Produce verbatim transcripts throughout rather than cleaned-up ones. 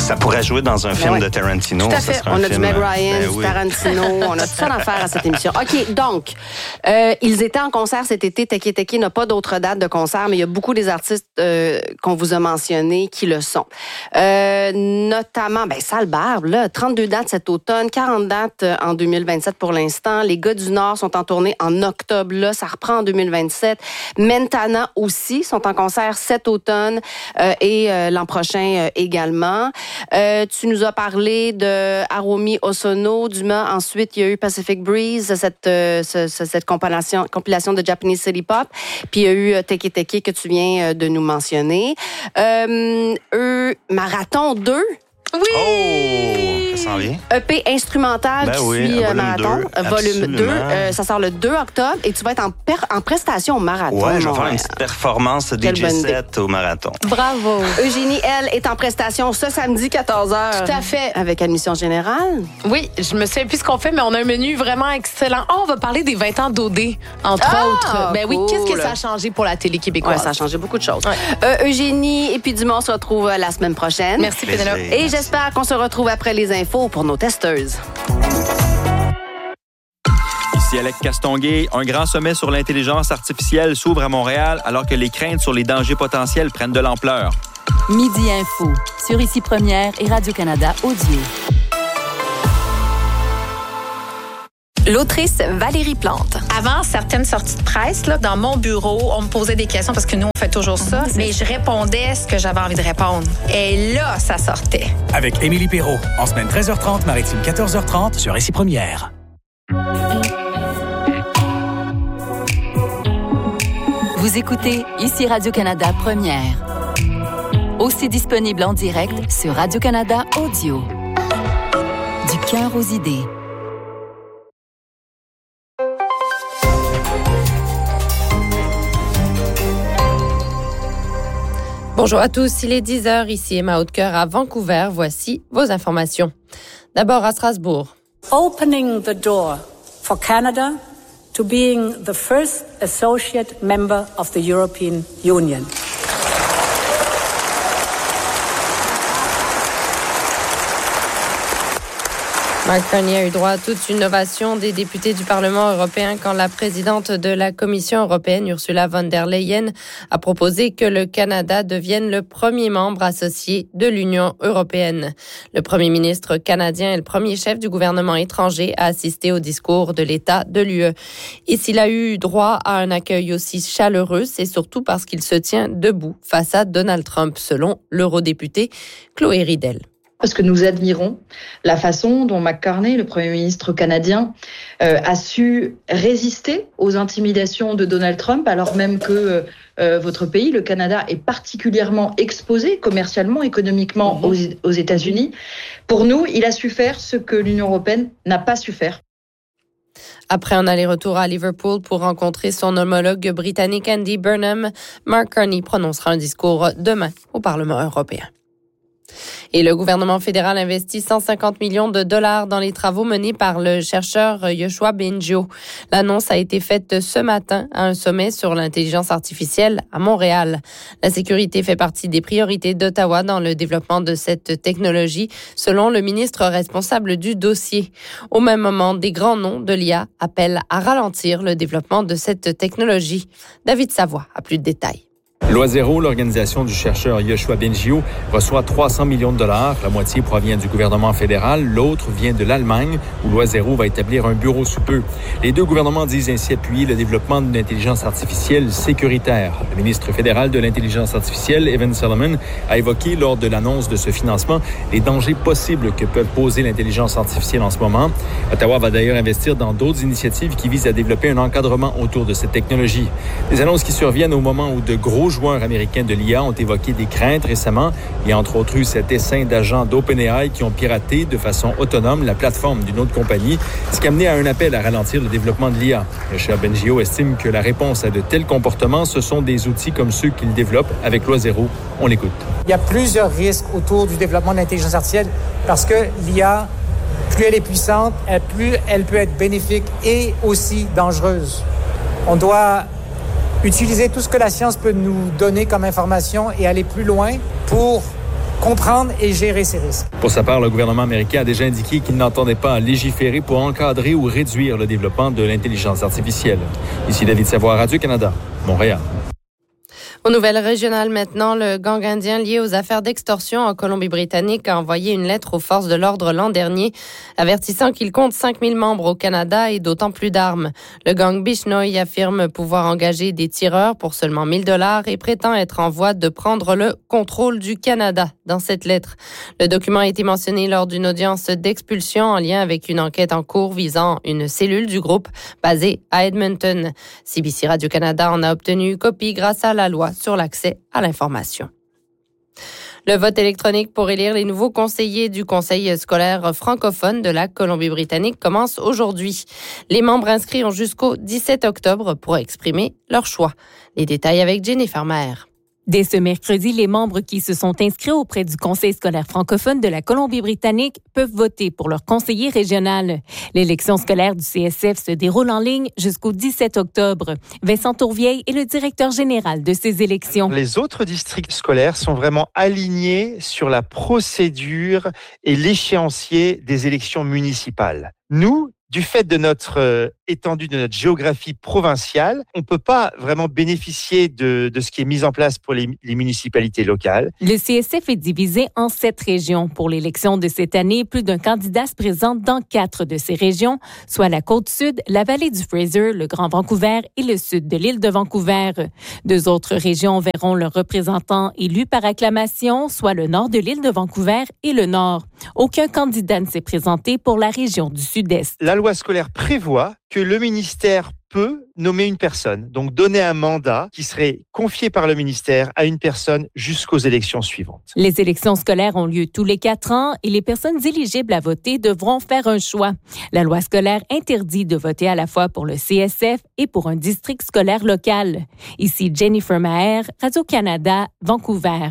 Ça pourrait jouer dans un film ouais. de Tarantino. Tout à fait. Ça on a film, du Meg Ryan, ben du oui. Tarantino, on a tout ça à faire à cette émission. OK, donc, euh, ils étaient en concert cet été. Teke Teke n'a pas d'autres dates de concert, mais il y a beaucoup des artistes euh, qu'on vous a mentionnés qui le sont. Euh, notamment, ben, Sale Barbe, là, trente-deux dates cet automne, quarante dates en deux mille vingt-sept pour l'instant. Les gars du Nord sont en tournée en octobre, là, ça reprend en deux mille vingt-sept. Mentana aussi sont en concert cet automne euh, et euh, l'an prochain euh, également. Euh, tu nous as parlé de Aromi Osono, Dumas. Ensuite, il y a eu Pacific Breeze, cette, euh, ce, cette compilation, compilation de Japanese City Pop. Puis il y a eu Teke Teke que tu viens de nous mentionner. Euh, eux, Marathon deux. Oui! Oh! Ça s'en vient. E P instrumental ben qui oui, suit volume Marathon, deux, volume deux. Euh, ça sort le deux octobre et tu vas être en, per- en prestation au Marathon. Ouais, je vais faire une petite performance D J set au Marathon. Bravo! Eugénie, elle, est en prestation ce samedi quatorze heures. Tout à fait. Avec admission générale. Oui, je me souviens plus ce qu'on fait, mais on a un menu vraiment excellent. Oh, on va parler des vingt ans d'O D, entre ah, autres. Ben cool. oui, qu'est-ce que ça a changé pour la télé québécoise? Ouais, ça a changé beaucoup de choses. Ouais. Euh, Eugénie et puis Dumont se retrouvent la semaine prochaine. Merci, Pénélope. Et Merci. J'espère qu'on se retrouve après les infos pour nos testeuses. Ici Alec Castonguay, un grand sommet sur l'intelligence artificielle s'ouvre à Montréal alors que les craintes sur les dangers potentiels prennent de l'ampleur. Midi Info, sur Ici Première et Radio-Canada Audio. L'autrice Valérie Plante. Avant certaines sorties de presse, là, dans mon bureau, on me posait des questions parce que nous, on fait toujours ça, mmh, mais je répondais ce que j'avais envie de répondre. Et là, ça sortait. Avec Émilie Perrault, en semaine treize heures trente, maritime quatorze heures trente, sur Ici Première. Vous écoutez Ici Radio-Canada Première. Aussi disponible en direct sur Radio-Canada Audio. Du cœur aux idées. Bonjour à tous, il est dix heures, ici Emma Hautecoeur à Vancouver. Voici vos informations. D'abord à Strasbourg. Opening the door for Canada to being the first associate member of the European Union. Mark Carney a eu droit à toute une ovation des députés du Parlement européen quand la présidente de la Commission européenne, Ursula von der Leyen, a proposé que le Canada devienne le premier membre associé de l'Union européenne. Le premier ministre canadien est le premier chef du gouvernement étranger à assister au discours de l'État de l'U E. Et s'il a eu droit à un accueil aussi chaleureux, c'est surtout parce qu'il se tient debout face à Donald Trump, selon l'eurodéputé Chloé Ridel. Parce que nous admirons la façon dont Mark Carney, le Premier ministre canadien, euh, a su résister aux intimidations de Donald Trump, alors même que euh, votre pays, le Canada, est particulièrement exposé commercialement, économiquement mmh. aux, aux États-Unis. Pour nous, il a su faire ce que l'Union européenne n'a pas su faire. Après un aller-retour à Liverpool pour rencontrer son homologue britannique Andy Burnham, Mark Carney prononcera un discours demain au Parlement européen. Et le gouvernement fédéral investit cent cinquante millions de dollars dans les travaux menés par le chercheur Yoshua Bengio. L'annonce a été faite ce matin à un sommet sur l'intelligence artificielle à Montréal. La sécurité fait partie des priorités d'Ottawa dans le développement de cette technologie, selon le ministre responsable du dossier. Au même moment, des grands noms de l'I A appellent à ralentir le développement de cette technologie. David Savoie a plus de détails. Loisero, l'organisation du chercheur Yoshua Bengio, reçoit trois cents millions de dollars. La moitié provient du gouvernement fédéral, l'autre vient de l'Allemagne, où Loisero va établir un bureau sous peu. Les deux gouvernements disent ainsi appuyer le développement d'une intelligence artificielle sécuritaire. Le ministre fédéral de l'intelligence artificielle, Evan Solomon, a évoqué lors de l'annonce de ce financement les dangers possibles que peuvent poser l'intelligence artificielle en ce moment. Ottawa va d'ailleurs investir dans d'autres initiatives qui visent à développer un encadrement autour de cette technologie. Des annonces qui surviennent au moment où de gros joueurs américains de l'I A ont évoqué des craintes récemment. Il y a entre autres eu cet essaim d'agents d'OpenAI qui ont piraté de façon autonome la plateforme d'une autre compagnie, ce qui a amené à un appel à ralentir le développement de l'I A. Yoshua Bengio estime que la réponse à de tels comportements, ce sont des outils comme ceux qu'il développe avec Loisero. On l'écoute. Il y a plusieurs risques autour du développement de l'intelligence artificielle parce que l'I A, plus elle est puissante, plus elle peut être bénéfique et aussi dangereuse. On doit utiliser tout ce que la science peut nous donner comme information et aller plus loin pour comprendre et gérer ces risques. Pour sa part, le gouvernement américain a déjà indiqué qu'il n'entendait pas légiférer pour encadrer ou réduire le développement de l'intelligence artificielle. Ici David Savoie, Radio-Canada, Montréal. Aux nouvelles régionales maintenant, le gang indien lié aux affaires d'extorsion en Colombie-Britannique a envoyé une lettre aux forces de l'ordre l'an dernier, avertissant qu'il compte cinq mille membres au Canada et d'autant plus d'armes. Le gang Bishnoi affirme pouvoir engager des tireurs pour seulement mille dollars et prétend être en voie de prendre le contrôle du Canada dans cette lettre. Le document a été mentionné lors d'une audience d'expulsion en lien avec une enquête en cours visant une cellule du groupe basée à Edmonton. C B C Radio-Canada en a obtenu copie grâce à la loi sur l'accès à l'information. Le vote électronique pour élire les nouveaux conseillers du Conseil scolaire francophone de la Colombie-Britannique commence aujourd'hui. Les membres inscrits ont jusqu'au dix-sept octobre pour exprimer leur choix. Les détails avec Jennifer Maher. Dès ce mercredi, les membres qui se sont inscrits auprès du Conseil scolaire francophone de la Colombie-Britannique peuvent voter pour leur conseiller régional. L'élection scolaire du C S F se déroule en ligne jusqu'au dix-sept octobre. Vincent Tourvieille est le directeur général de ces élections. Les autres districts scolaires sont vraiment alignés sur la procédure et l'échéancier des élections municipales. Nous, du fait de notre euh, étendue, de notre géographie provinciale, on ne peut pas vraiment bénéficier de, de ce qui est mis en place pour les, les municipalités locales. Le C S F est divisé en sept régions. Pour l'élection de cette année, plus d'un candidat se présente dans quatre de ces régions, soit la Côte-Sud, la vallée du Fraser, le Grand Vancouver et le sud de l'île de Vancouver. Deux autres régions verront leurs représentants élus par acclamation, soit le nord de l'île de Vancouver et le nord. Aucun candidat ne s'est présenté pour la région du Sud-Est. La loi scolaire prévoit que le ministère peut nommer une personne, donc donner un mandat qui serait confié par le ministère à une personne jusqu'aux élections suivantes. Les élections scolaires ont lieu tous les quatre ans et les personnes éligibles à voter devront faire un choix. La loi scolaire interdit de voter à la fois pour le C S F et pour un district scolaire local. Ici Jennifer Maher, Radio-Canada, Vancouver.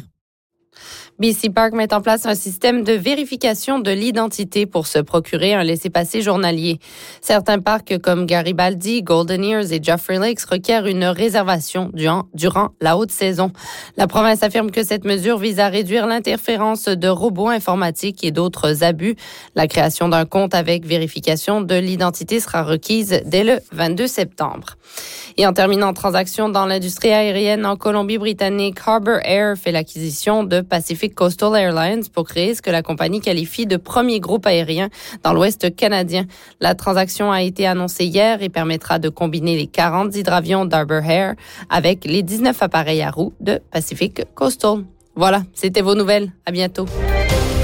B C Park met en place un système de vérification de l'identité pour se procurer un laissez-passer journalier. Certains parcs comme Garibaldi, Golden Ears et Joffrey Lakes requièrent une réservation durant, durant la haute saison. La province affirme que cette mesure vise à réduire l'interférence de robots informatiques et d'autres abus. La création d'un compte avec vérification de l'identité sera requise dès le vingt-deux septembre. Et en terminant, transaction dans l'industrie aérienne en Colombie-Britannique, Harbour Air fait l'acquisition de Pacific Coastal Airlines pour créer ce que la compagnie qualifie de premier groupe aérien dans l'Ouest canadien. La transaction a été annoncée hier et permettra de combiner les quarante hydravions d'Harbour Air avec les dix-neuf appareils à roues de Pacific Coastal. Voilà, c'était vos nouvelles. À bientôt.